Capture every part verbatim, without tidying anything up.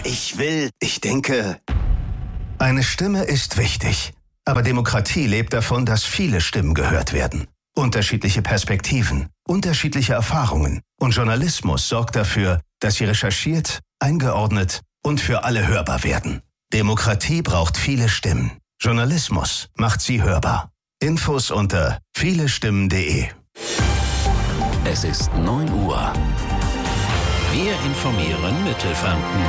ich will, ich denke. Eine Stimme ist wichtig. Aber Demokratie lebt davon, dass viele Stimmen gehört werden. Unterschiedliche Perspektiven, unterschiedliche Erfahrungen. Und Journalismus sorgt dafür, dass sie recherchiert, eingeordnet und für alle hörbar werden. Demokratie braucht viele Stimmen. Journalismus macht sie hörbar. Infos unter vielestimmen punkt de. Es ist neun Uhr. Wir informieren Mittelfranken.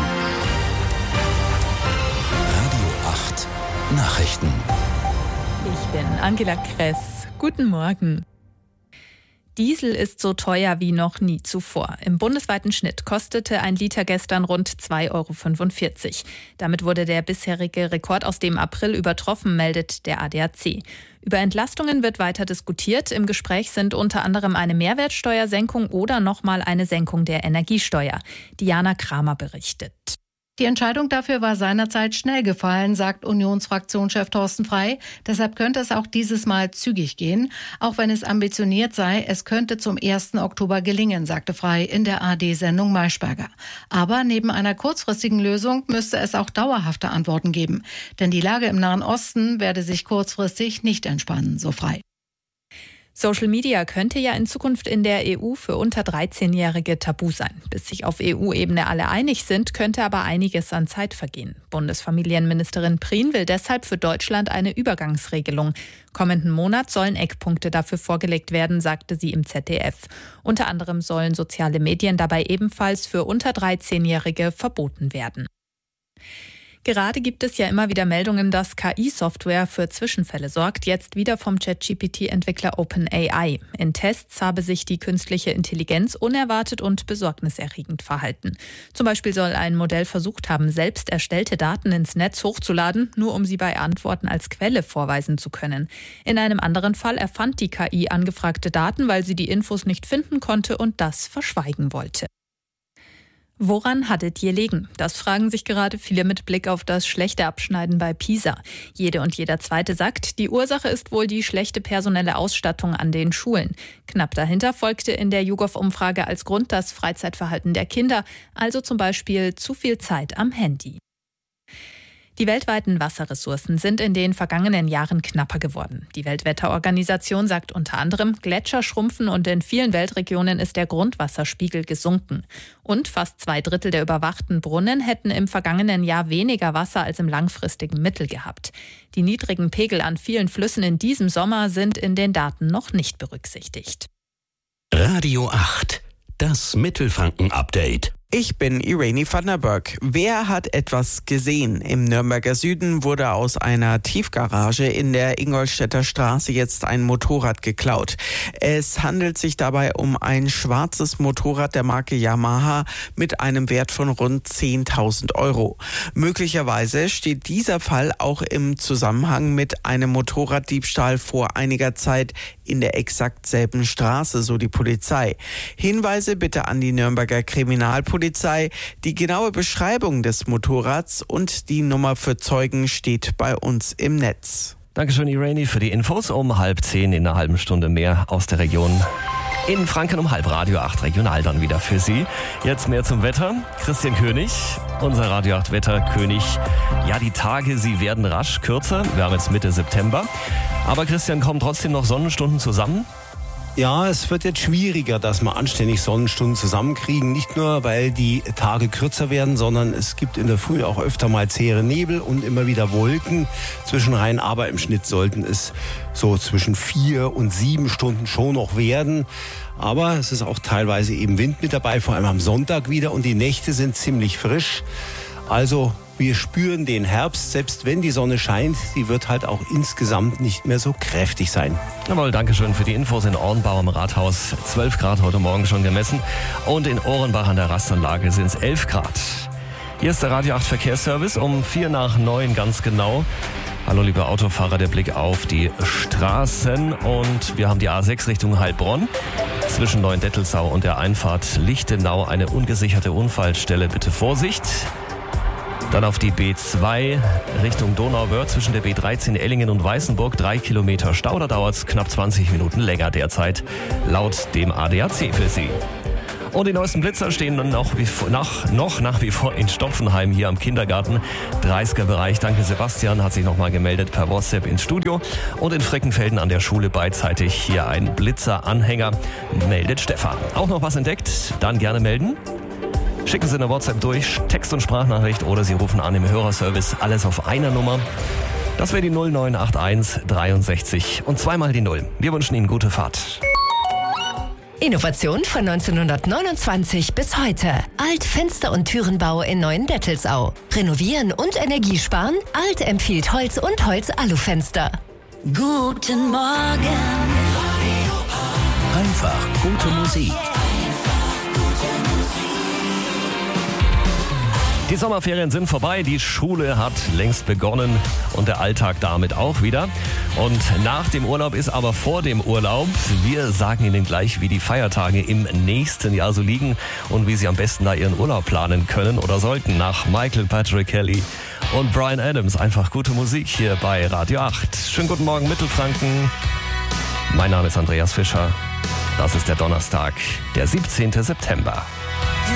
Radio acht Nachrichten. Ich bin Angela Kress. Guten Morgen. Diesel ist so teuer wie noch nie zuvor. Im bundesweiten Schnitt kostete ein Liter gestern rund zwei Euro fünfundvierzig. Damit wurde der bisherige Rekord aus dem April übertroffen, meldet der A D A C. Über Entlastungen wird weiter diskutiert. Im Gespräch sind unter anderem eine Mehrwertsteuersenkung oder nochmal eine Senkung der Energiesteuer. Diana Kramer berichtet. Die Entscheidung dafür war seinerzeit schnell gefallen, sagt Unionsfraktionschef Thorsten Frey. Deshalb könnte es auch dieses Mal zügig gehen. Auch wenn es ambitioniert sei, es könnte zum ersten Oktober gelingen, sagte Frey in der A R D-Sendung Maischberger. Aber neben einer kurzfristigen Lösung müsste es auch dauerhafte Antworten geben. Denn die Lage im Nahen Osten werde sich kurzfristig nicht entspannen, so Frey. Social Media könnte ja in Zukunft in der E U für unter dreizehnjährige tabu sein. Bis sich auf E U-Ebene alle einig sind, könnte aber einiges an Zeit vergehen. Bundesfamilienministerin Prien will deshalb für Deutschland eine Übergangsregelung. Kommenden Monat sollen Eckpunkte dafür vorgelegt werden, sagte sie im Z D F. Unter anderem sollen soziale Medien dabei ebenfalls für unter dreizehnjährige verboten werden. Gerade gibt es ja immer wieder Meldungen, dass K I-Software für Zwischenfälle sorgt, jetzt wieder vom Chat-G P T-Entwickler OpenAI. In Tests habe sich die künstliche Intelligenz unerwartet und besorgniserregend verhalten. Zum Beispiel soll ein Modell versucht haben, selbst erstellte Daten ins Netz hochzuladen, nur um sie bei Antworten als Quelle vorweisen zu können. In einem anderen Fall erfand die K I angefragte Daten, weil sie die Infos nicht finden konnte und das verschweigen wollte. Woran hattet ihr liegen? Das fragen sich gerade viele mit Blick auf das schlechte Abschneiden bei PISA. Jede und jeder Zweite sagt, die Ursache ist wohl die schlechte personelle Ausstattung an den Schulen. Knapp dahinter folgte in der YouGov-Umfrage als Grund das Freizeitverhalten der Kinder, also zum Beispiel zu viel Zeit am Handy. Die weltweiten Wasserressourcen sind in den vergangenen Jahren knapper geworden. Die Weltwetterorganisation sagt unter anderem, Gletscher schrumpfen und in vielen Weltregionen ist der Grundwasserspiegel gesunken. Und fast zwei Drittel der überwachten Brunnen hätten im vergangenen Jahr weniger Wasser als im langfristigen Mittel gehabt. Die niedrigen Pegel an vielen Flüssen in diesem Sommer sind in den Daten noch nicht berücksichtigt. Radio acht, das Mittelfranken-Update. Ich bin Irene van der Berg. Wer hat etwas gesehen? Im Nürnberger Süden wurde aus einer Tiefgarage in der Ingolstädter Straße jetzt ein Motorrad geklaut. Es handelt sich dabei um ein schwarzes Motorrad der Marke Yamaha mit einem Wert von rund zehntausend Euro. Möglicherweise steht dieser Fall auch im Zusammenhang mit einem Motorraddiebstahl vor einiger Zeit in der exakt selben Straße, so die Polizei. Hinweise bitte an die Nürnberger Kriminalpolizei. Die genaue Beschreibung des Motorrads und die Nummer für Zeugen steht bei uns im Netz. Dankeschön, Irene, für die Infos. Um halb zehn in einer halben Stunde mehr aus der Region. In Franken um halb Radio acht regional dann wieder für Sie. Jetzt mehr zum Wetter. Christian König, unser Radio acht Wetterkönig. Ja, die Tage, sie werden rasch kürzer. Wir haben jetzt Mitte September. Aber Christian, kommen trotzdem noch Sonnenstunden zusammen? Ja, es wird jetzt schwieriger, dass wir anständig Sonnenstunden zusammenkriegen. Nicht nur, weil die Tage kürzer werden, sondern es gibt in der Früh auch öfter mal zähere Nebel und immer wieder Wolken zwischenrein. Aber im Schnitt sollten es so zwischen vier und sieben Stunden schon noch werden. Aber es ist auch teilweise eben Wind mit dabei, vor allem am Sonntag wieder. Und die Nächte sind ziemlich frisch. Also wir spüren den Herbst, selbst wenn die Sonne scheint. Sie wird halt auch insgesamt nicht mehr so kräftig sein. Jawohl, Dankeschön für die Infos. In Ornbach am Rathaus zwölf Grad heute Morgen schon gemessen. Und in Ohrenbach an der Rastanlage sind es elf Grad. Hier ist der Radio acht Verkehrsservice um vier nach neun ganz genau. Hallo liebe Autofahrer, der Blick auf die Straßen. Und wir haben die A sechs Richtung Heilbronn. Zwischen Neuendettelsau und der Einfahrt Lichtenau eine ungesicherte Unfallstelle. Bitte Vorsicht. Dann auf die B zwei Richtung Donauwörth zwischen der B dreizehn Ellingen und Weißenburg. Drei Kilometer Stau, da dauert es knapp zwanzig Minuten länger derzeit, laut dem A D A C für Sie. Und die neuesten Blitzer stehen dann noch, wie, nach, noch nach wie vor in Stopfenheim hier am Kindergarten. dreißiger Bereich. Danke Sebastian, hat sich nochmal gemeldet per WhatsApp ins Studio. Und in Freckenfelden an der Schule beidseitig hier ein Blitzer-Anhänger, meldet Stefan. Auch noch was entdeckt? Dann gerne melden. Schicken Sie eine WhatsApp durch, Text- und Sprachnachricht oder Sie rufen an im Hörerservice. Alles auf einer Nummer. Das wäre die null neun acht eins dreiundsechzig und zweimal die Null. Wir wünschen Ihnen gute Fahrt. Innovation von neunzehnhundertneunundzwanzig bis heute. Alt Fenster- und Türenbau in Neuendettelsau. Renovieren und Energiesparen? Alt empfiehlt Holz und Holz-Alufenster. Guten Morgen. Einfach gute Musik. Die Sommerferien sind vorbei, die Schule hat längst begonnen und der Alltag damit auch wieder. Und nach dem Urlaub ist aber vor dem Urlaub. Wir sagen Ihnen gleich, wie die Feiertage im nächsten Jahr so liegen und wie Sie am besten da Ihren Urlaub planen können oder sollten. Nach Michael Patrick Kelly und Bryan Adams. Einfach gute Musik hier bei Radio acht. Schönen guten Morgen Mittelfranken. Mein Name ist Andreas Fischer. Das ist der Donnerstag, der siebzehnten September.